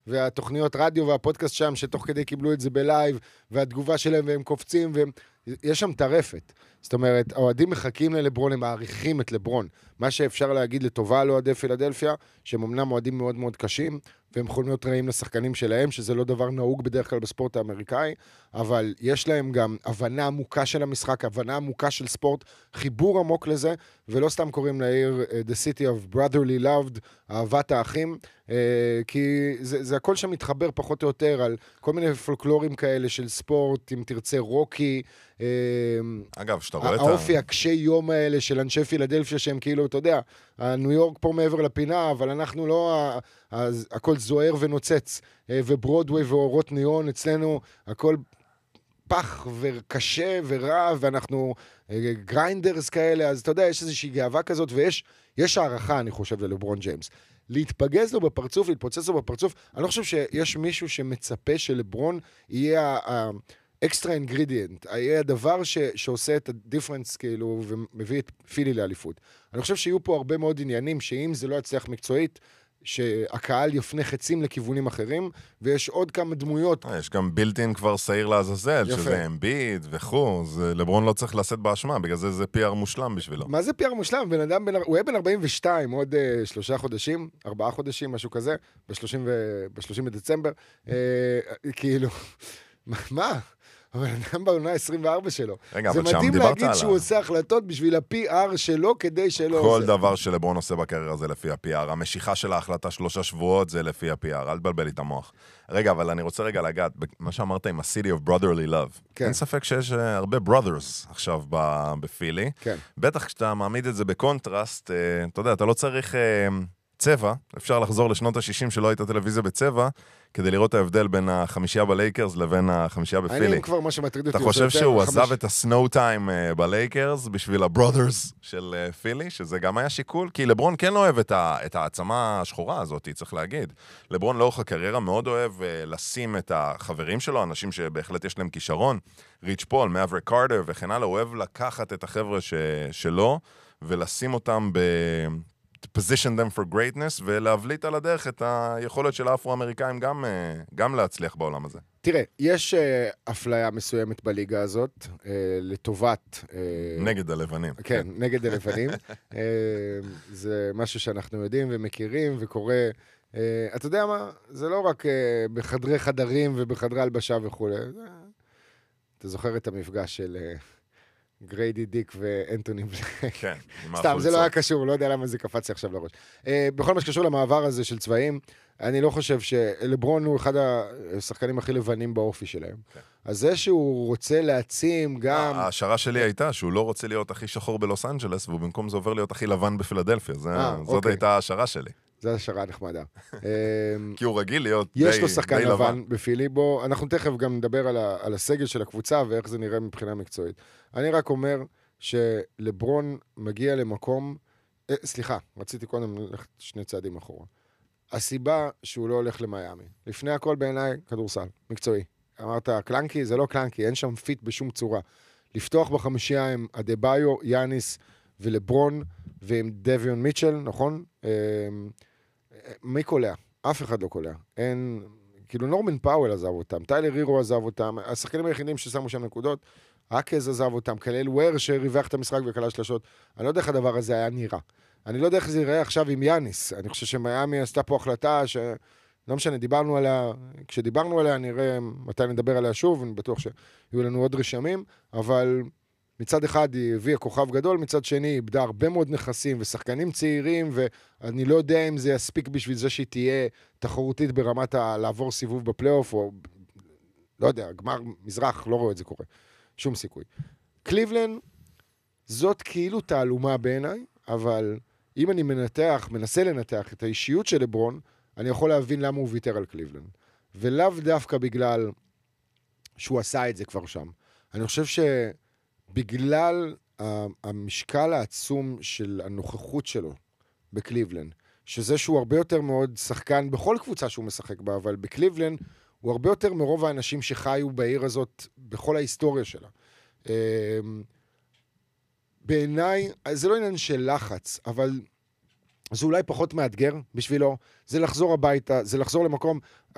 והתוכניות רדיו והפודקאסט שם, שתוך כדי קיבלו את זה בלייב, והתגובה שלהם והם קופצים, יש שם טרפת. זאת אומרת, האוהדים מחכים ללברון, הם מעריכים את לברון. מה שאפשר להגיד לטובה על אוהדי פילדלפיה, שהם אמנם אוהדים מאוד מאוד קשים, והם יכולים להיות רעים לשחקנים שלהם, שזה לא דבר נהוג בדרך כלל בספורט האמריקאי, אבל יש להם גם הבנה עמוקה של המשחק, הבנה עמוקה של ספורט, חיבור עמוק לזה, ולא סתם קוראים לעיר The City of Brotherly Loved, אהבת האחים, כי זה הכל שם מתחבר פחות או יותר על כל מיני פולקלורים כאלה של ספורט, אם תרצה רוקי, אגב, שאתה רואה את האופי הקשי יום האלה של אנשי פילדלפיה שהם כאילו, אתה יודע, ניו יורק פה מעבר לפינה, אבל אנחנו לא, הכל זוהר ונוצץ, וברודווי ואורות ניאון, אצלנו הכל פח וקשה ורע, ואנחנו גריינדרס כאלה, אז אתה יודע, יש איזושהי גאווה כזאת, ויש הערכה, אני חושב, ללברון ג'יימס. להתפגז לו בפרצוף, להתפוצץ לו בפרצוף, אני לא חושב שיש מישהו שמצפה שלברון יהיה אקסטרה אינגרידיאנט, יהיה הדבר שעושה את הדיפרנס כאילו, ומביא את פילי לאליפות. אני חושב שיהיו פה הרבה מאוד עניינים, שאם זה לא יצליח מקצועית, שהקהל יפנה חצים לכיוונים אחרים, ויש עוד כמה דמויות. יש גם בילטין כבר שעיר לעזאזל, שזה אמביד וכו', לברון לא צריך לשאת באשמה, בגלל זה PR מושלם בשבילו. מה זה PR מושלם? בן אדם, הוא יהיה בן 42, עוד 3 חודשים, 4 חודשים, משהו כזה, ב-30 בדצמבר, כאילו, מה? אבל אדם בעונה 24 שלו. רגע, זה מדהים להגיד שהוא עושה החלטות בשביל ה-PR שלו, כדי שלא כל דבר שלברון עושה בקריירה זה לפי ה-PR. המשיכה של ההחלטה 3 שבועות זה לפי ה-PR. אל תבלבל לי את המוח. רגע, אבל אני רוצה רגע לגעת, מה שאמרת עם ה-City of Brotherly Love. כן. אין ספק שיש הרבה brothers עכשיו בפילי. כן. בטח כשאתה מעמיד את זה בקונטרסט, אתה יודע, אתה לא צריך צבע, אפשר לחזור לשנות ה-60 שלא הייתה טלוויזיה בצבע, כדי לראות ההבדל בין החמישייה בלייקרס לבין החמישייה בפילי. אני כבר מה שמטריד אותי. אתה חושב שהוא עזב את הסנואו טיים בלייקרס בשביל הברוthers של פילי, שזה גם היה שיקול? כי לברון כן לא אוהב את העצמה השחורה הזאת, צריך להגיד. לברון לאורך הקריירה מאוד אוהב לשים את החברים שלו, אנשים שבהחלט יש להם כישרון, ריץ' פול, מאבריק קארטר וכן הלאה, הוא אוהב לקחת את החבר'ה שלו, ולשים אותם position them for greatness, ולהבליט על הדרך את היכולת של האפרו-אמריקאים גם להצליח בעולם הזה. תראה, יש אפליה מסוימת בליגה הזאת, לטובת... נגד הלבנים. כן, נגד הלבנים. זה משהו שאנחנו יודעים ומכירים וקורה... אתה יודע מה? זה לא רק בחדרי חדרים ובחדרי הלבשה וכו'. אתה זוכר את המפגש של... גריידי דיק ואנטוני בלק. כן. סתם, זה לא היה קשור, לא יודע למה זה קפץ לי עכשיו לראש. בכל מה שקשור למעבר הזה של צבעים, אני לא חושב שלברון הוא אחד השחקנים הכי לבנים באופי שלהם. אז זה שהוא רוצה להעצים גם... ההשערה שלי הייתה שהוא לא רוצה להיות הכי שחור בלוס אנג'לס, והוא במקום זה עובר להיות הכי לבן בפילדלפיה. זאת הייתה ההשערה שלי. זו השערה נחמדה. כי הוא רגיל להיות די לבן. יש לו שחקן לבן בפילי, בו אנחנו תכף גם נדבר על הסגל של הקבוצה ואיך זה נראה מבחינה מקצועית. אני רק אומר שלברון מגיע למקום, סליחה, רציתי קודם ללכת 2 צעדים אחורה. הסיבה שהוא לא הולך למיימי. לפני הכל בעיניי כדורסל, מקצועי. אמרת, קלנקי, זה לא קלנקי, אין שם פיט בשום צורה. לפתוח בחמישייה עם אדבאיו, יאניס ולברון, ועם דוויון מיטשל, נכון? מי קולע? אף אחד לא קולע. אין, כאילו נורמן פאוול עזב אותם, טיילר הירו עזב אותם, השחקנים היחידים ששמו שם נקודות, אקז עזב אותם, כלל וויר שריווח את המשחק וקלה שלשות. אני לא יודע איך הדבר הזה היה נראה. אני לא יודע איך זה יראה עכשיו עם יאניס. אני חושב שמיימי עשתה פה החלטה לא משנה, דיברנו עליה, כשדיברנו עליה נראה מתי נדבר עליה שוב, אני בטוח שיהיו לנו עוד רשמים, אבל מצד אחד היא הביאה כוכב גדול, מצד שני היא איבדה הרבה מאוד נכסים ושחקנים צעירים, ואני לא יודע אם זה יספיק בשביל זה שהיא תהיה תחרותית ברמת לעבור סיבוב בפלייאוף, או לא יודע, גמר מזרח, לא רואה את זה קורה. שום סיכוי. קליבלנד, זאת כאילו תעלומה בעיניי, אבל אם אני מנסה לנתח את האישיות של לברון, אני יכול להבין למה הוא ויתר על קליבלנד. ולאו דווקא בגלל שהוא עשה את זה כבר שם. אני חושב שבגלל המשקל העצום של הנוכחות שלו בקליבלנד, שזה שהוא הרבה יותר מאוד שחקן בכל קבוצה שהוא משחק בה, אבל בקליבלנד הוא הרבה יותר מרוב האנשים שחיו בעיר הזאת בכל ההיסטוריה שלה. בעיניי, זה לא עניין של לחץ, אבל זה אולי פחות מאתגר בשבילו, זה לחזור הביתה, זה לחזור למקום,